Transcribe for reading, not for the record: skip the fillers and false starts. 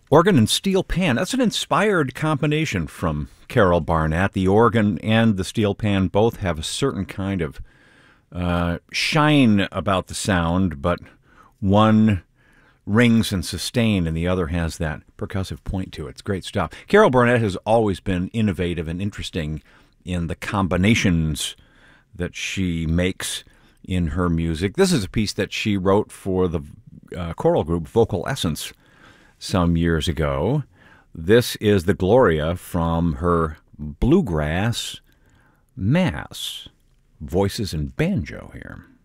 Organ and steel pan. That's an inspired combination from Carol Barnett. The organ and the steel pan both have a certain kind of shine about the sound, but one rings and sustain, and the other has that percussive point to it. It's great stuff. Carol Barnett has always been innovative and interesting in the combinations that she makes in her music. This is a piece that she wrote for the choral group Vocal Essence some years ago. This is the Gloria from her Bluegrass Mass. Voices and banjo here.